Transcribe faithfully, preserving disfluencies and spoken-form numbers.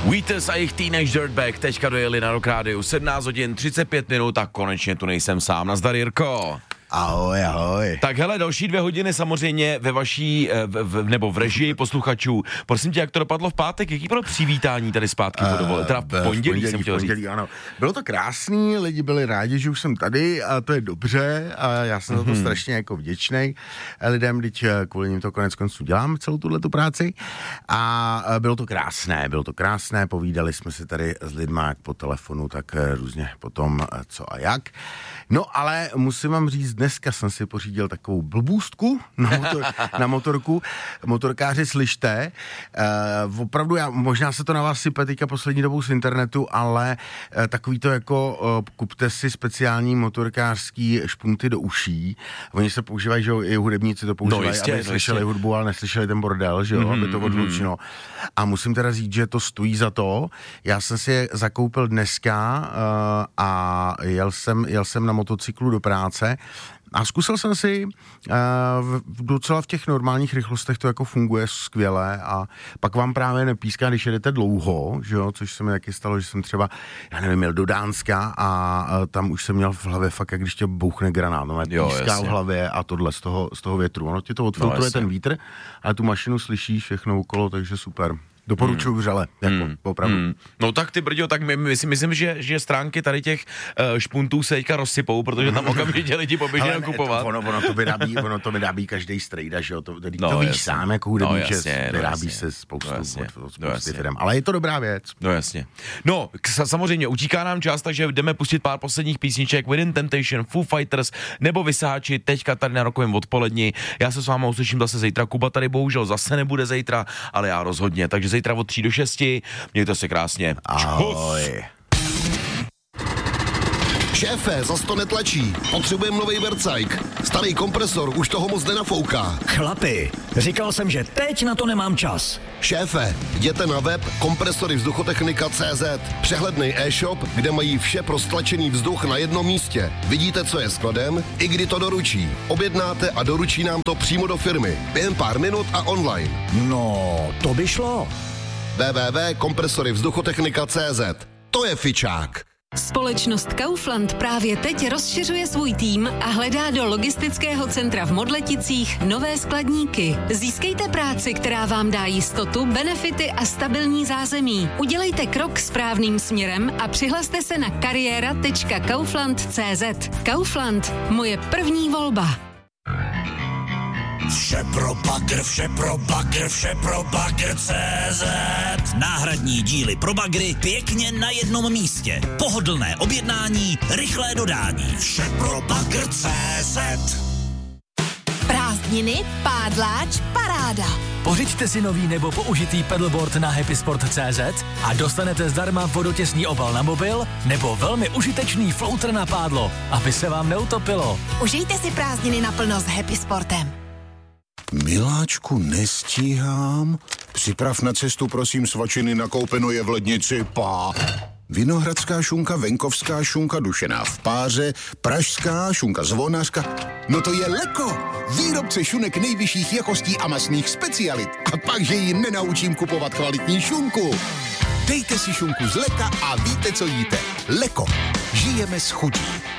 Wheatus a jejich Teenage Dirtbag teďka dojeli na Rock Radio. sedmnáct hodin třicet pět minut a konečně tu nejsem sám. Nazdar, Jirko. Ahoj, ahoj. Tak hele, další dvě hodiny samozřejmě ve vaší, v, v, nebo v režii posluchačů. Prosím tě, jak to dopadlo v pátek? Jaký bylo přivítání tady zpátky po dovolené? Teda v pondělí, v pondělí jsem chtěl říct. Ano. Bylo to krásný, lidi byli rádi, že už jsem tady a to je dobře a já jsem za to Mhm. strašně jako vděčnej lidem, když kvůli nim to konec konců dělám celou tuhletu práci a bylo to krásné, bylo to krásné, povídali jsme si tady s lidma jak po telefonu, tak různě potom co a jak. No ale musím vám říct, dneska jsem si pořídil takovou blbůstku na, motor, na motorku. Motorkáři, slyšte, uh, opravdu, já, možná se to na vás sype teďka poslední dobou z internetu, ale uh, takový to jako, uh, kupte si speciální motorkářský špunty do uší. Oni se používají, že jo, i hudebníci to používají, no jistě, aby no slyšeli jistě. hudbu, ale neslyšeli ten bordel, že jo, mm, aby to odlučilo. Mm. A musím teda říct, že to stojí za to. Já jsem si je zakoupil dneska uh, a jel jsem, jel jsem na motocyklu do práce a zkusil jsem si uh, v, docela v těch normálních rychlostech to jako funguje skvěle a pak vám právě nepíská, když jedete dlouho, že jo, což se mi taky stalo, že jsem třeba, já nevím, jel do Dánska a uh, tam už jsem měl v hlavě fakt, jak když tě bouchne granát, no, píská v hlavě a tohle z toho, z toho větru. Ono ti to odfiltruje no, ten vítr, ale tu mašinu slyšíš všechno okolo, takže super. Doporučuji hmm. vřele, jako hmm. opravdu. Hmm. No tak ty brďo, tak my, my si myslím, že, že stránky tady těch uh, špuntů se teďka rozsypou, protože tam okamžitě lidi poběží nakupovat. Ono, ono, to vyrábí, ono to vyrábí každý strejda, že jo, to, to, no, to víš jasně. sám, jako hudebník, no, že vyrábí no, se spoustu, no, od, od spousty no, firm, ale je to dobrá věc. No jasně. No, k- samozřejmě, utíká nám čas, takže jdeme pustit pár posledních písniček, Within Temptation, Foo Fighters, nebo Vysáči, teďka tady na rokovém odpoledni. Já se s váma uslyším zase zítra, Kuba tady bohužel zase nebude zítra, ale já rozhodně, takže zítra od tří do šesti. Mějte se krásně. Ahoj. Šéfe, zas to netlačí. Potřebujeme novej Vercajk. Starý kompresor už toho moc nenafouká. Chlapi, říkal jsem, že teď na to nemám čas. Šéfe, jděte na web kompresory vzduchotechnika tečka cé zet. Přehledný e-shop, kde mají vše pro stlačený vzduch na jednom místě. Vidíte, co je skladem, i kdy to doručí. Objednáte a doručí nám to přímo do firmy. Během pár minut a online. No, to by šlo. w w w tečka kompresory vzduchotechnika tečka cé zet. To je fičák. Společnost Kaufland právě teď rozšiřuje svůj tým a hledá do logistického centra v Modleticích nové skladníky. Získejte práci, která vám dá jistotu, benefity a stabilní zázemí. Udělejte krok správným směrem a přihlaste se na kariéra tečka kaufland tečka cé zet. Kaufland, moje první volba. Vše pro bagr, vše pro bagr, vše pro bagr tečka cé zet. Náhradní díly pro bagry pěkně na jednom místě. Pohodlné objednání, rychlé dodání. Vše pro bagr tečka cé zet. Prázdniny, pádláč, paráda. Pořiďte si nový nebo použitý pedalboard na happysport tečka cé zet a dostanete zdarma vodotěsný obal na mobil nebo velmi užitečný floater na pádlo, aby se vám neutopilo. Užijte si prázdniny naplno s Happy Sportem. Miláčku, nestíhám. Připrav na cestu, prosím, svačiny, nakoupeno je v lednici, pá. Vinohradská šunka, venkovská šunka, dušená v páře, pražská šunka zvonařka. No to je Leko, výrobce šunek nejvyšších jakostí a masných specialit. A pak, že ji nenaučím kupovat kvalitní šunku. Dejte si šunku z Leka a víte, co jíte. Leko, žijeme s chutí.